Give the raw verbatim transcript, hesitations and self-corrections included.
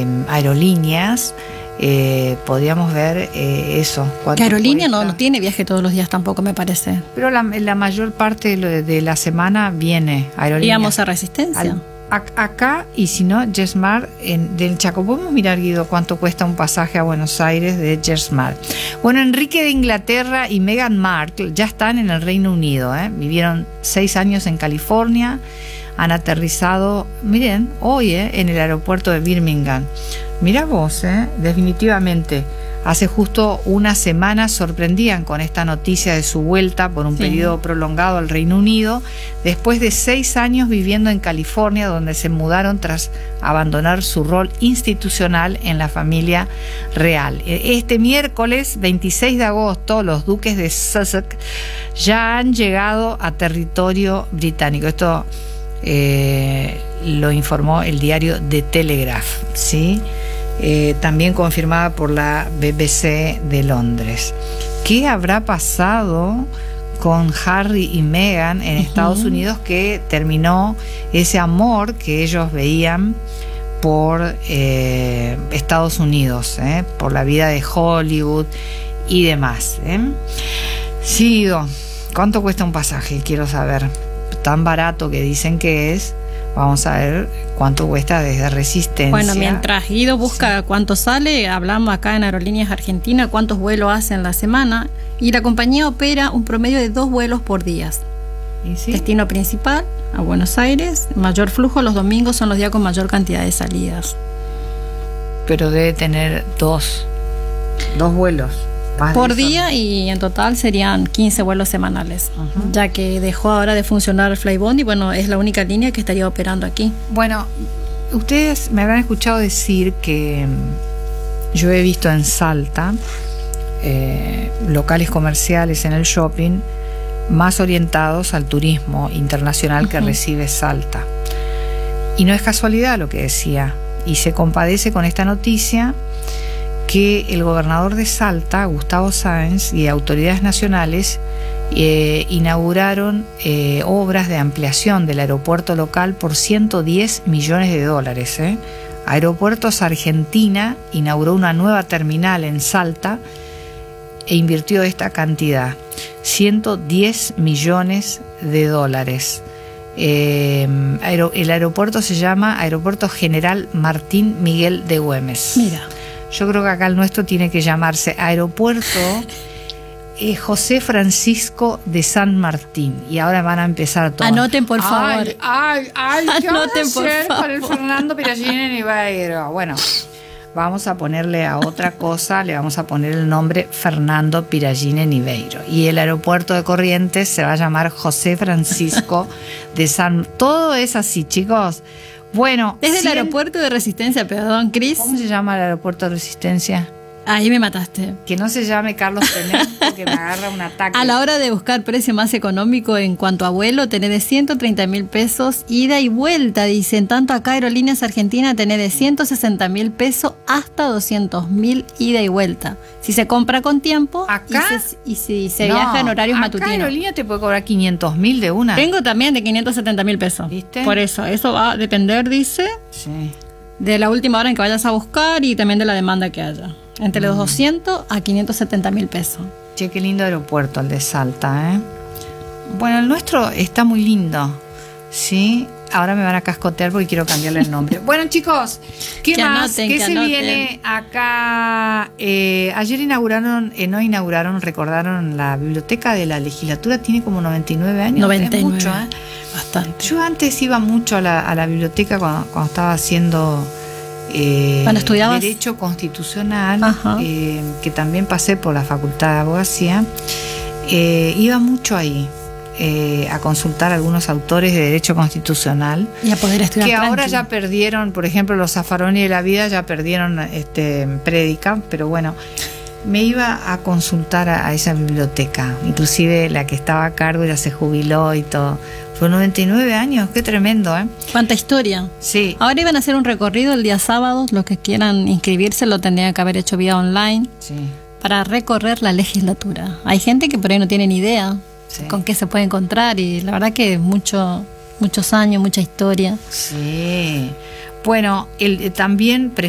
eh, aerolíneas, eh, podríamos ver eh, eso. Que aerolínea no, no tiene viaje todos los días tampoco, me parece. Pero la, la mayor parte de, de la semana viene aerolínea. Íbamos a Resistencia. Al, a, acá, y si no, JetSmart en, del Chaco. Podemos mirar, Guido, cuánto cuesta un pasaje a Buenos Aires de JetSmart. Bueno, Enrique de Inglaterra y Meghan Markle ya están en el Reino Unido, ¿eh? Vivieron seis años en California. Han aterrizado, miren, hoy eh, en el aeropuerto de Birmingham. Mira vos, eh, definitivamente. Hace justo una semana sorprendían con esta noticia de su vuelta por un sí. periodo prolongado al Reino Unido, después de seis años viviendo en California, donde se mudaron tras abandonar su rol institucional en la familia real. Este miércoles veintiséis de agosto, los duques de Sussex ya han llegado a territorio británico. Esto Eh, lo informó el diario The Telegraph, ¿sí? Eh, también confirmada por la B B C de Londres. ¿Qué habrá pasado con Harry y Meghan en uh-huh. Estados Unidos, que terminó ese amor que ellos veían por eh, Estados Unidos, eh, por la vida de Hollywood y demás? ¿eh? Sí, ¿cuánto cuesta un pasaje? Quiero saber. Tan barato que dicen que es. Vamos a ver cuánto cuesta desde Resistencia. Bueno, mientras Guido busca sí. cuánto sale, hablamos acá en Aerolíneas Argentina cuántos vuelos hace en la semana, y la compañía opera un promedio de dos vuelos por día. ¿Y sí? Destino principal a Buenos Aires, mayor flujo los domingos, son los días con mayor cantidad de salidas. Pero debe tener dos, dos vuelos por día, y en total serían quince vuelos semanales, uh-huh. ya que dejó ahora de funcionar Flybondi. Bueno, es la única línea que estaría operando aquí. Bueno, ustedes me habrán escuchado decir que yo he visto en Salta eh, locales comerciales en el shopping más orientados al turismo internacional uh-huh. que recibe Salta, y no es casualidad lo que decía, y se compadece con esta noticia que el gobernador de Salta, Gustavo Sáenz, y autoridades nacionales eh, inauguraron eh, obras de ampliación del aeropuerto local por ciento diez millones de dólares. ¿eh? Aeropuertos Argentina inauguró una nueva terminal en Salta e invirtió esta cantidad, ciento diez millones de dólares. Eh, aer- el aeropuerto se llama Aeropuerto General Martín Miguel de Güemes. Mira. Yo creo que acá el nuestro tiene que llamarse Aeropuerto eh, José Francisco de San Martín. Y ahora van a empezar todos. Anoten, por favor. Ay, ay, ay, ¿qué Anoten, vamos a hacer para el Fernando Piragini Niveiro? Bueno, vamos a ponerle a otra cosa, le vamos a poner el nombre Fernando Piragini Niveiro. Y el aeropuerto de Corrientes se va a llamar José Francisco de San... Todo es así, chicos. Bueno, desde cien... el aeropuerto de Resistencia, perdón, Cris. ¿Cómo se llama el aeropuerto de Resistencia? Ahí me mataste. Que no se llame Carlos Tenet, porque me agarra un ataque. A la hora de buscar precio más económico en cuanto a vuelo, tenés de ciento treinta mil pesos ida y vuelta, dicen. Tanto acá Aerolíneas Argentina tenés de ciento sesenta mil pesos hasta doscientos mil ida y vuelta. Si se compra con tiempo acá y, se, y si se no, viaja en horarios acá matutinos. Aerolínea te puede cobrar quinientos mil de una. Tengo también de quinientos setenta mil pesos. ¿Viste? Por eso, eso va a depender, dice, sí. de la última hora en que vayas a buscar y también de la demanda que haya. Entre los doscientos a quinientos setenta mil pesos. Che, qué lindo aeropuerto el de Salta, ¿eh? Bueno, el nuestro está muy lindo, ¿sí? Ahora me van a cascotear porque quiero cambiarle el nombre. Bueno, chicos, ¿qué que más? Anoten, ¿Qué que se anoten. viene acá? Eh, ayer inauguraron, eh, no inauguraron, recordaron la biblioteca de la legislatura, tiene como noventa y nueve años. noventa y nueve, es mucho, ¿eh? Bastante. Yo antes iba mucho a la, a la biblioteca cuando, cuando estaba haciendo... Eh, ¿Cuando estudiabas? Derecho Constitucional, eh, que también pasé por la Facultad de Abogacía, eh, iba mucho ahí eh, a consultar a algunos autores de Derecho Constitucional y a poder estudiar que tranquilo. Ahora ya perdieron, por ejemplo, los Zaffaroni de la vida ya perdieron este prédica, pero bueno, me iba a consultar a, a esa biblioteca, inclusive la que estaba a cargo ya se jubiló y todo. Fue noventa y nueve años, qué tremendo, ¿eh? Cuánta historia. Sí. Ahora iban a hacer un recorrido el día sábado, los que quieran inscribirse lo tendrían que haber hecho vía online, sí, para recorrer la legislatura. Hay gente que por ahí no tiene ni idea, sí, con qué se puede encontrar, y la verdad que mucho, muchos años, mucha historia. Sí. Bueno, el, también